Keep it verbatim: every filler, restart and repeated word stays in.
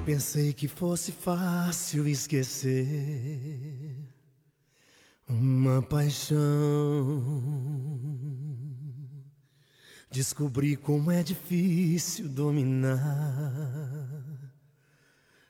Pensei que fosse fácil esquecer uma paixão. Descobri como é difícil dominar